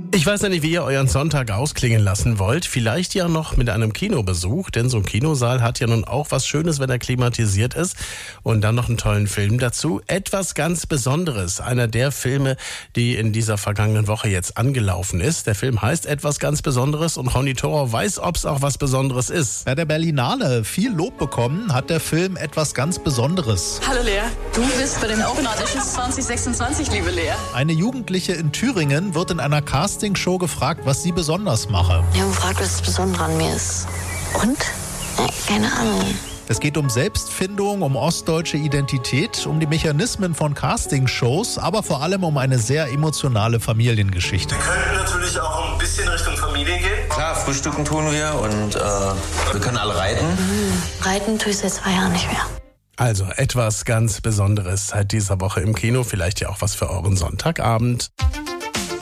Ich weiß ja nicht, wie ihr euren Sonntag ausklingen lassen wollt. Vielleicht ja noch mit einem Kinobesuch, denn so ein Kinosaal hat ja nun auch was Schönes, wenn er klimatisiert ist. Und dann noch einen tollen Film dazu. Etwas ganz Besonderes. Einer der Filme, die in dieser vergangenen Woche jetzt angelaufen ist. Der Film heißt Etwas ganz Besonderes und Ronny Thorau weiß, ob es auch was Besonderes ist. Bei der Berlinale viel Lob bekommen hat der Film Etwas ganz Besonderes. Hallo Lea, du bist bei den Open Auditions 2026, liebe Lea. Eine Jugendliche in Thüringen wird in einer Castingshow gefragt, was sie besonders mache. Die haben gefragt, was das Besondere an mir ist. Und? Keine Ahnung. Es geht um Selbstfindung, um ostdeutsche Identität, um die Mechanismen von Castingshows, aber vor allem um eine sehr emotionale Familiengeschichte. Wir könnten natürlich auch ein bisschen Richtung Familie gehen. Klar, frühstücken tun wir und wir können alle reiten. Reiten tue ich seit 2 Jahren nicht mehr. Also etwas ganz Besonderes seit dieser Woche im Kino. Vielleicht ja auch was für euren Sonntagabend.